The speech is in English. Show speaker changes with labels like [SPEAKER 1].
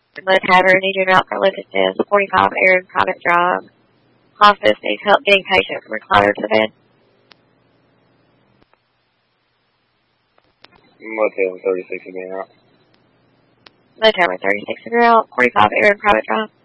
[SPEAKER 1] Low Tavern, need your route for Lucas is 45 Aaron Private Drive. Hospice needs help getting patient from recliner to the bed.
[SPEAKER 2] Motel 36 in route.
[SPEAKER 1] Low Tavern 36 in route, 45 Aaron Private Drive.